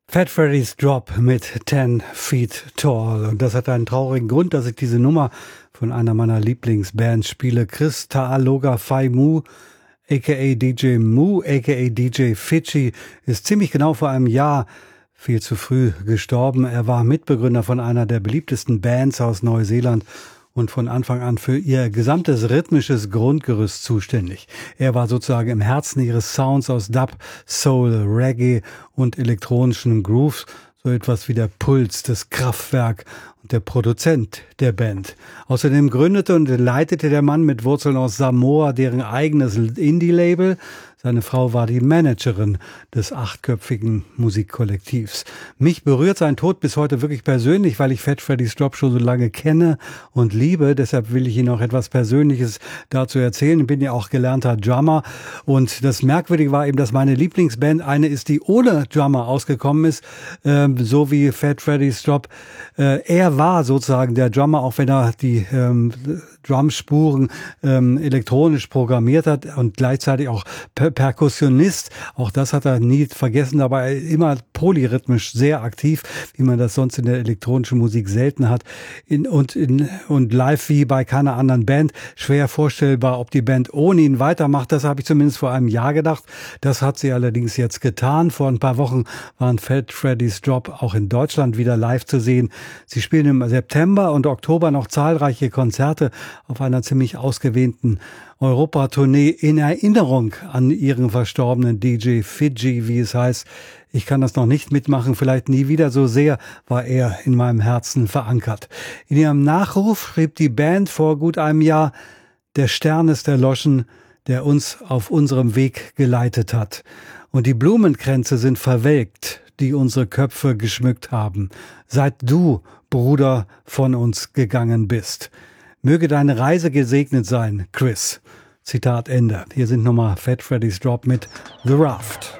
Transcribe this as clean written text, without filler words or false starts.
Fat Freddy's Drop mit 10 Feet Tall. Und das hat einen traurigen Grund, dass ich diese Nummer von einer meiner Lieblingsbands spiele. Chris Taaloga Mu, a.k.a. DJ Mu, a.k.a. DJ Fidschi, ist ziemlich genau vor einem Jahr viel zu früh gestorben. Er war Mitbegründer von einer der beliebtesten Bands aus Neuseeland und von Anfang an für ihr gesamtes rhythmisches Grundgerüst zuständig. Er war sozusagen im Herzen ihres Sounds aus Dub, Soul, Reggae und elektronischen Grooves, so etwas wie der Puls, das Kraftwerk und der Produzent der Band. Außerdem gründete und leitete der Mann mit Wurzeln aus Samoa deren eigenes Indie-Label. Seine Frau war die Managerin des 8-köpfigen Musikkollektivs. Mich berührt sein Tod bis heute wirklich persönlich, weil ich Fat Freddy's Drop schon so lange kenne und liebe. Deshalb will ich Ihnen auch etwas Persönliches dazu erzählen. Ich bin ja auch gelernter Drummer und das Merkwürdige war eben, dass meine Lieblingsband eine ist, die ohne Drummer ausgekommen ist, so wie Fat Freddy's Drop. Er war sozusagen der Drummer, auch wenn er die Drumspuren elektronisch programmiert hat und gleichzeitig auch Perkussionist. Auch das hat er nie vergessen, aber immer polyrhythmisch sehr aktiv, wie man das sonst in der elektronischen Musik selten hat. Und live wie bei keiner anderen Band. Schwer vorstellbar, ob die Band ohne ihn weitermacht. Das habe ich zumindest vor einem Jahr gedacht. Das hat sie allerdings jetzt getan. Vor ein paar Wochen waren Fat Freddy's Drop auch in Deutschland wieder live zu sehen. Sie spielen im September und Oktober noch zahlreiche Konzerte auf einer ziemlich ausgewählten Europatournee in Erinnerung an ihren verstorbenen DJ Fidschi, wie es heißt. Ich kann das noch nicht mitmachen, vielleicht nie wieder, so sehr war er in meinem Herzen verankert. In ihrem Nachruf schrieb die Band vor gut einem Jahr: Der Stern ist erloschen, der uns auf unserem Weg geleitet hat. Und die Blumenkränze sind verwelkt, die unsere Köpfe geschmückt haben, seit du, Bruder, von uns gegangen bist. Möge deine Reise gesegnet sein, Chris. Zitat Ende. Hier sind nochmal Fat Freddy's Drop mit The Raft.